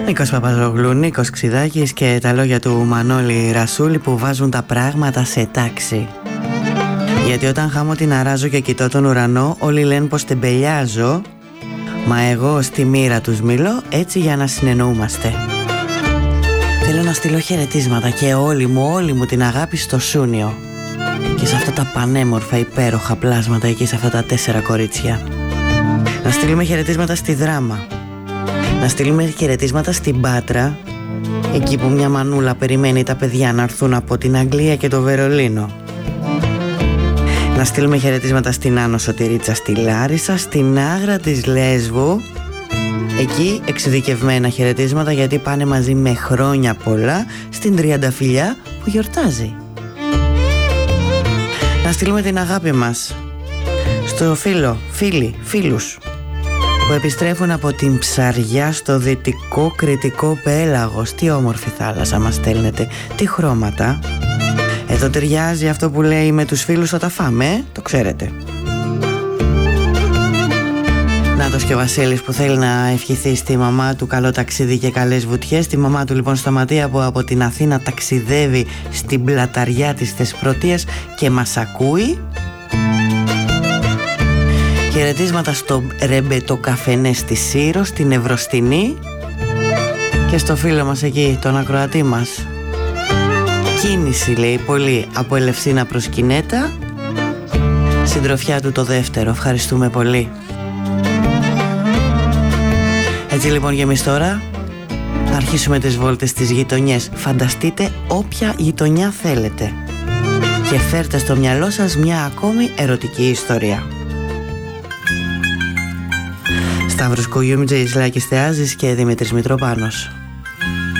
Νίκος Παπαζογλου, Νίκος Ξιδάκης και τα λόγια του Μανώλη Ρασούλη που βάζουν τα πράγματα σε τάξη. Γιατί όταν χάμω την αράζω και κοιτώ τον ουρανό, όλοι λένε πως τεμπελιάζω, μα εγώ στη μοίρα τους μιλώ έτσι για να συνεννοούμαστε. Θέλω να στείλω χαιρετίσματα και όλη μου την αγάπη στο Σούνιο και σε αυτά τα πανέμορφα υπέροχα πλάσματα εκεί, σε αυτά τα 4 κορίτσια. Να στείλουμε χαιρετίσματα στη Δράμα. Να στείλουμε χαιρετίσματα στην Πάτρα, εκεί που μια μανούλα περιμένει τα παιδιά να έρθουν από την Αγγλία και το Βερολίνο. Να στείλουμε χαιρετίσματα στην Άνω Σωτηρίτσα στη Λάρισα, στην Άγρα της Λέσβου. Εκεί εξειδικευμένα χαιρετίσματα, γιατί πάνε μαζί με χρόνια πολλά στην Τριανταφυλιά που γιορτάζει. Να στείλουμε την αγάπη μας στο φίλους που επιστρέφουν από την Ψαριά στο δυτικό κρητικό πέλαγος. Τι όμορφη θάλασσα μας στέλνετε, τι χρώματα. Εδώ ταιριάζει αυτό που λέει με τους φίλους θα τα φάμε, το ξέρετε. Νάτος και ο Βασίλης που θέλει να ευχηθεί στη μαμά του καλό ταξίδι και καλές βουτιές. Τη μαμά του λοιπόν Σταματία που από την Αθήνα ταξιδεύει στην πλαταριά της Θεσπρωτείας και μας ακούει. Χαιρετίσματα στο Ρεμπετο Καφενέ στη Σύρο, στην Ευρωστινή και στο φίλο μας εκεί, τον ακροατή μας. Κίνηση λέει πολύ από Ελευσίνα προς Κινέτα. Συντροφιά του το δεύτερο, ευχαριστούμε πολύ. Έτσι λοιπόν και εμείς τώρα να αρχίσουμε τις βόλτες στις γειτονιές. Φανταστείτε όποια γειτονιά θέλετε και φέρτε στο μυαλό σας μια ακόμη ερωτική ιστορία. Σταύρος Κογιούμιτζης, Λάκης Θεάζης και Δημήτρης Μητροπάνος.